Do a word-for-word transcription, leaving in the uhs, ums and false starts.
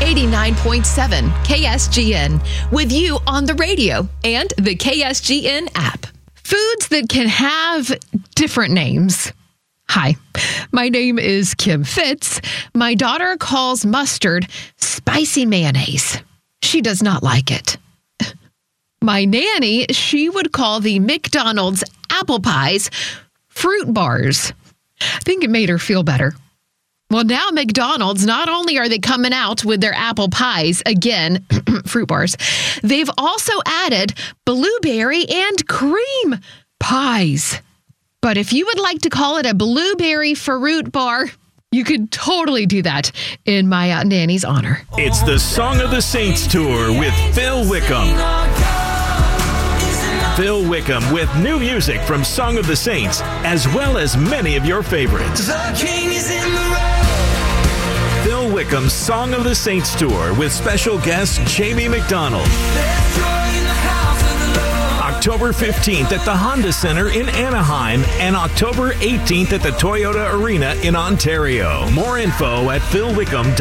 eighty-nine point seven K S G N, with you on the radio and the K S G N app. Foods that can have different names. Hi, my name is Kim Fitz. My daughter calls mustard spicy mayonnaise. She does not like it. My nanny, she would call the McDonald's apple pies fruit bars. I think it made her feel better. Well, now McDonald's, not only are they coming out with their apple pies, again, fruit bars, they've also added blueberry and cream pies. But if you would like to call it a blueberry fruit bar, you could totally do that in my uh, nanny's honor. It's the Song of the Saints Tour with Phil Wickham. Phil Wickham with new music from Song of the Saints, as well as many of your favorites. The King is in the road. Phil Wickham's Song of the Saints Tour with special guest Jamie McDonald. October fifteenth at the Honda Center in Anaheim and October eighteenth at the Toyota Arena in Ontario. More info at phil wickham dot com.